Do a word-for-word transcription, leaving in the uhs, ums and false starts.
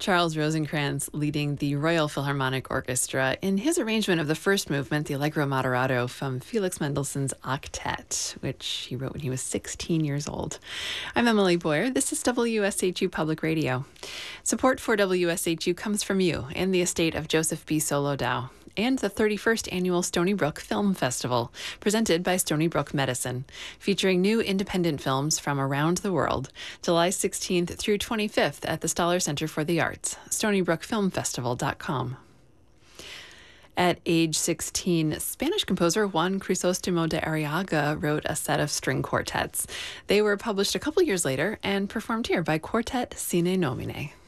Charles Rosencrantz leading the Royal Philharmonic Orchestra in his arrangement of the first movement, the Allegro Moderato from Felix Mendelssohn's Octet, which he wrote when he was sixteen years old. I'm Emily Boyer. This is W S H U Public Radio. Support for W S H U comes from you and the estate of Joseph B. Solodow, and the thirty-first Annual Stony Brook Film Festival, presented by Stony Brook Medicine, featuring new independent films from around the world, July sixteenth through twenty-fifth at the Stoller Center for the Arts, stony brook film festival dot com. At age sixteen, Spanish composer Juan Crisóstomo de Arriaga wrote a set of string quartets. They were published a couple years later and performed here by Quartet Sine Nomine.